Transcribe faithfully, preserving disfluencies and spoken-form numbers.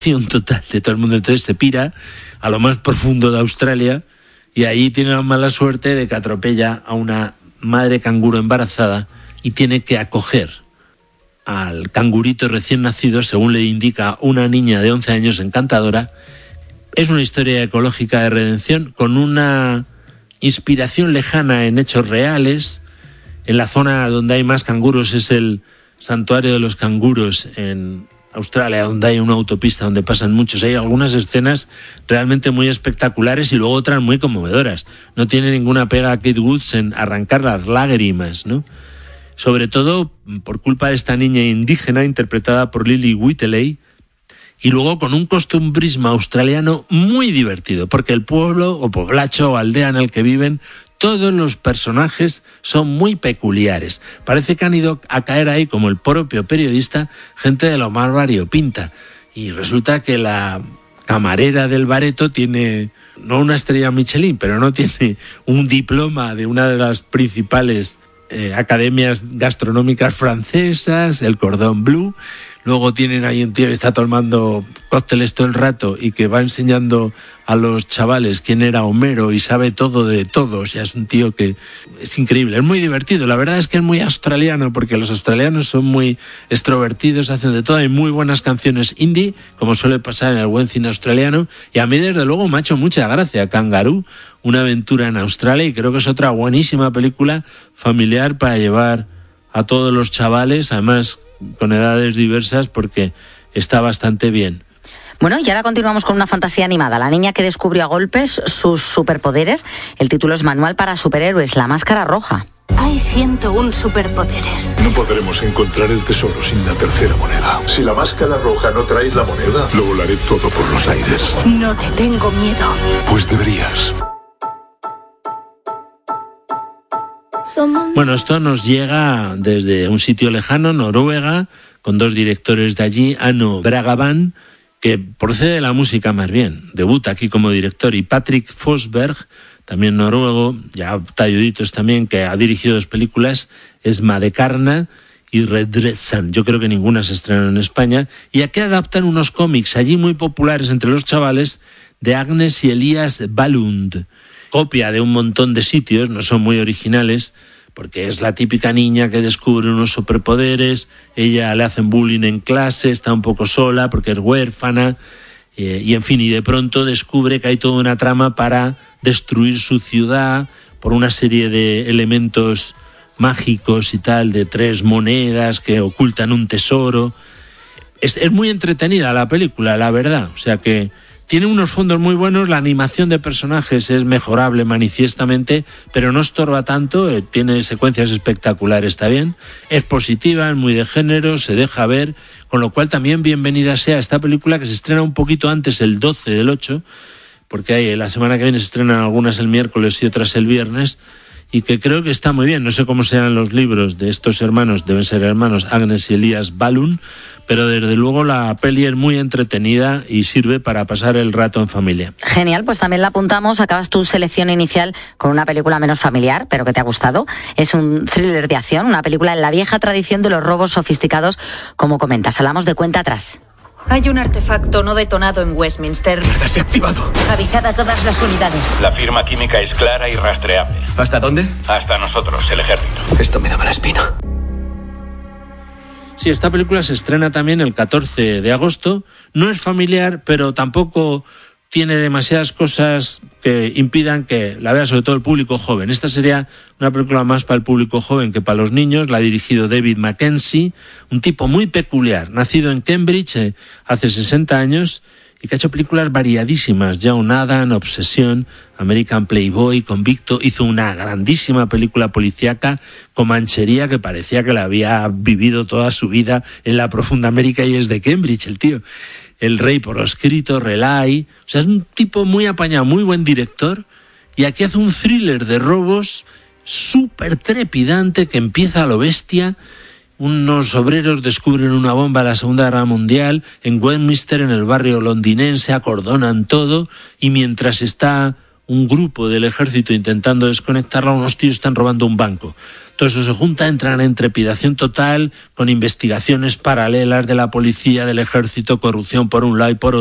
total de todo el mundo. Entonces se pira a lo más profundo de Australia y ahí tiene la mala suerte de que atropella a una madre canguro embarazada y tiene que acoger al cangurito recién nacido, según le indica una niña de once años encantadora. Es una historia ecológica de redención con una inspiración lejana en hechos reales. En la zona donde hay más canguros es el santuario de los canguros en Australia, donde hay una autopista donde pasan muchos. Hay algunas escenas realmente muy espectaculares y luego otras muy conmovedoras. No tiene ninguna pega a Kate Woods en arrancar las lágrimas, ¿no? Sobre todo por culpa de esta niña indígena interpretada por Lily Whiteley, y luego con un costumbrismo australiano muy divertido, porque el pueblo o poblacho o aldea en el que viven, todos los personajes son muy peculiares. Parece que han ido a caer ahí, como el propio periodista, gente de lo más variopinta. Y resulta que la camarera del bareto tiene, no una estrella Michelin, pero no tiene un diploma de una de las principales eh, academias gastronómicas francesas, el Cordon Bleu. Luego tienen ahí un tío que está tomando cócteles todo el rato y que va enseñando a los chavales quién era Homero y sabe todo de todos. Ya es un tío que es increíble, es muy divertido. La verdad es que es muy australiano, porque los australianos son muy extrovertidos, hacen de todo. Hay muy buenas canciones indie, como suele pasar en el buen cine australiano. Y a mí, desde luego, me ha hecho mucha gracia Kangaroo, una aventura en Australia, y creo que es otra buenísima película familiar para llevar a todos los chavales, además con edades diversas, porque está bastante bien. Bueno, y ahora continuamos con una fantasía animada. La niña que descubrió a golpes sus superpoderes. El título es Manual para superhéroes, La máscara roja. Hay ciento uno superpoderes. No podremos encontrar el tesoro sin la tercera moneda. Si la máscara roja no trae la moneda, lo volaré todo por los aires. No te tengo miedo. Pues deberías. Bueno, esto nos llega desde un sitio lejano, Noruega, con dos directores de allí, Anno Bragavan, que procede de la música más bien, debuta aquí como director, y Patrick Forsberg, también noruego, ya talluditos también, que ha dirigido dos películas, Esma de Carna y Redressan. Yo creo que ninguna se estrenó en España. Y aquí adaptan unos cómics allí muy populares entre los chavales de Agnes y Elias Ballund. Copia de un montón de sitios, no son muy originales, porque es la típica niña que descubre unos superpoderes, ella le hacen bullying en clase, está un poco sola porque es huérfana, eh, y en fin, y de pronto descubre que hay toda una trama para destruir su ciudad por una serie de elementos mágicos y tal, de tres monedas que ocultan un tesoro. Es, es muy entretenida la película, la verdad, o sea que tiene unos fondos muy buenos, la animación de personajes es mejorable manifiestamente, pero no estorba tanto, eh, tiene secuencias espectaculares, está bien, es positiva, es muy de género, se deja ver, con lo cual también bienvenida sea esta película, que se estrena un poquito antes, el doce del ocho, porque hay, la semana que viene se estrenan algunas el miércoles y otras el viernes, y que creo que está muy bien. No sé cómo serán los libros de estos hermanos, deben ser hermanos Agnes y Elias Ballund, pero desde luego la peli es muy entretenida y sirve para pasar el rato en familia. Genial, pues también la apuntamos. Acabas tu selección inicial con una película menos familiar, pero que te ha gustado. Es un thriller de acción, una película en la vieja tradición de los robos sofisticados, como comentas. Hablamos de Cuenta atrás. Hay un artefacto no detonado en Westminster. Desactivado. Avisad a todas las unidades. La firma química es clara y rastreable. ¿Hasta dónde? Hasta nosotros, el ejército. Esto me da mala espina. Sí, esta película se estrena también el catorce de agosto. No es familiar, pero tampoco tiene demasiadas cosas que impidan que la vea sobre todo el público joven. Esta sería una película más para el público joven que para los niños. La ha dirigido David Mackenzie, un tipo muy peculiar, nacido en Cambridge eh, hace sesenta años y que ha hecho películas variadísimas. John Adam, Obsesión, American Playboy, Convicto. Hizo una grandísima película policíaca, Comanchería, que parecía que la había vivido toda su vida en la profunda América y es de Cambridge el tío. El Rey por escrito, Relay. O sea, es un tipo muy apañado, muy buen director. Y aquí hace un thriller de robos súper trepidante que empieza a lo bestia. Unos obreros descubren una bomba en la Segunda Guerra Mundial en Westminster, en el barrio londinense, acordonan todo. Y mientras está un grupo del ejército intentando desconectarla, unos tíos están robando un banco. Todo eso se junta, entran en trepidación total, con investigaciones paralelas de la policía, del ejército, corrupción por un lado y por otro.